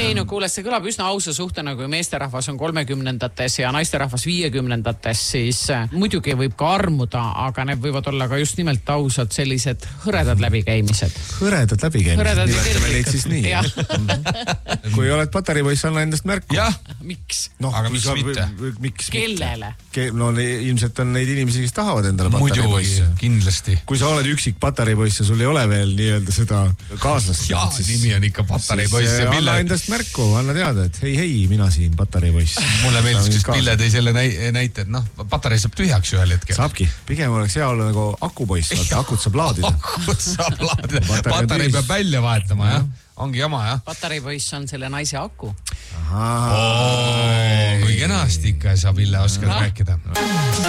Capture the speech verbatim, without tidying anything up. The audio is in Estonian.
ei no kuule, see kõlab üsna ausa suhtena, kui meesterahvas on kolmekümnendates ja naisterahvas viiekümnendates, siis muidugi võib ka armuda, aga need võivad olla ka just nimelt ausad sellised hõredad läbikäimised. Hõredad läbikäimised, nimetame neid siis nii. Kui oled patareipoiss, anna endast märku. Jah. Miks? No, aga miks mitte? Miks Kellele? No ilmselt on neid inimesi, kes tahavad endale patareipoisse. Muidu kindlasti. Kui sa oled üksik patareipoiss ja sul ei ole veel nii-öelda seda kaaslast. Jaa, nimi on ikka patareipoiss. Anna endast märku, anna teada, et hei, hei, mina siin patareipoiss. Mulle meeldis, kes Pille tõi selle näite, et noh, patarei saab tühjaks ühel hetkel. Saabki. Pigem oleks hea olla nagu akupoiss, vaata, akut saab laadida. Akut saab laadida. Patarei peab välja vahetama, jah? Ongi jama, jah? Patareipoiss on selle naise aku. Ahaa. Kui kenasti ikka sa, Pille, oskad rääkida.